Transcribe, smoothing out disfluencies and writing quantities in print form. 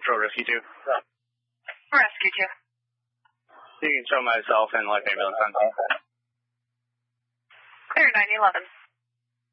Patrol Rescue 2. Rescue 2. You can show myself and like ambulance on. Clear 911.